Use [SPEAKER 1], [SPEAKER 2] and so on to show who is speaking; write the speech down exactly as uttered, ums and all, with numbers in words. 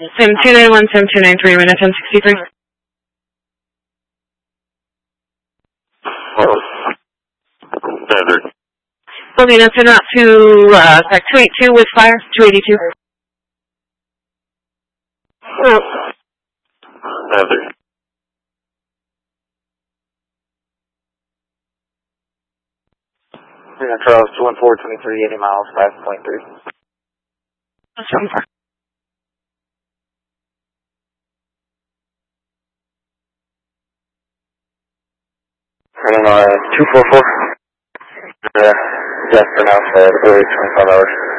[SPEAKER 1] Sim two nine one, Sim two nine three, minute ten sixty-three.
[SPEAKER 2] Oh. Desert.
[SPEAKER 1] Okay, that's en route to, uh, correct, two eighty-two with fire, two eighty-two.
[SPEAKER 2] Oh. Desert.
[SPEAKER 3] We're going to Charles two one four, twenty-three, eighty miles, five point three.
[SPEAKER 1] That's from far.
[SPEAKER 3] I don't know, uh, two four four. Uh, yes, for now, uh, early twenty-five hours.